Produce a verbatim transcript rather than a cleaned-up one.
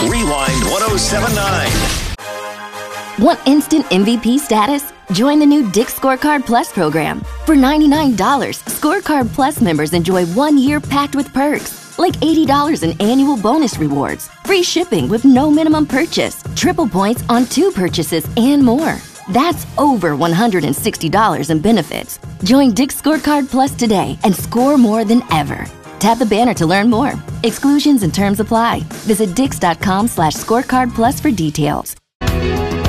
Rewind ten seventy-nine. Want instant M V P status? Join the new Dick's Scorecard Plus program. For ninety-nine dollars, Scorecard Plus members enjoy one year packed with perks, like eighty dollars in annual bonus rewards, free shipping with no minimum purchase, triple points on two purchases, and more. That's over one hundred sixty dollars in benefits. Join Dick's Scorecard Plus today and score more than ever. Tap the banner to learn more. Exclusions and terms apply. Visit dix.com slash scorecard plus for details.